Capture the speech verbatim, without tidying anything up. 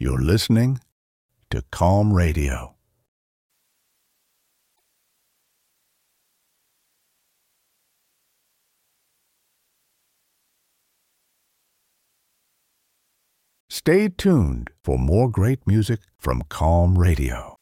You're listening to Calm Radio. Stay tuned for more great music from Calm Radio.